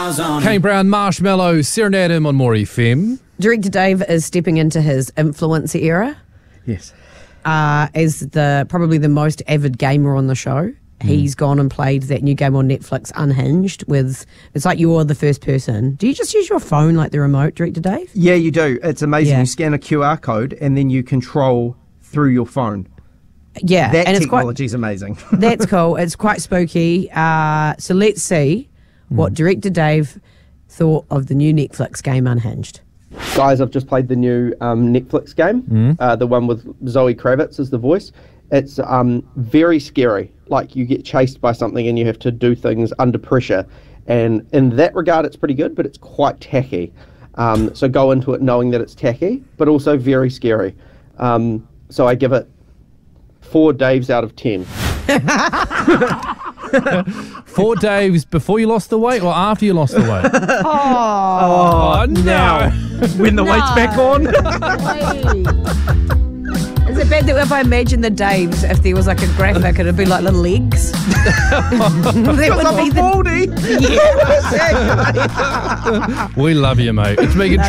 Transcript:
Kane Brown, Marshmallow, Serenade Him on More FM. Director Dave is stepping into his influencer era. Yes. As probably the most avid gamer on the show. He's gone and played that new game on Netflix, Unhinged, it's like you're the first person. Do you just use your phone like the remote, Director Dave? Yeah, you do. It's amazing. Yeah. You scan a QR code and then you control through your phone. Yeah. That and technology is amazing. That's cool. It's quite spooky. So let's see what Director Dave thought of the new Netflix game, Unhinged. Guys, I've just played the new Netflix game, the one with Zoe Kravitz as the voice. It's very scary. Like, you get chased by something and you have to do things under pressure. And in that regard, it's pretty good, but it's quite tacky. So go into it knowing that it's tacky, but also very scary. So I give it 4 Daves out of 10. 4 Daves before you lost the weight or after you lost the weight? Oh, no. When the weight's back on. Is it bad that if I imagine the Daves, if there was like a graphic, it'd be like little eggs? That would be I'm a 40. Yeah, exactly. We love you, mate. It's Megan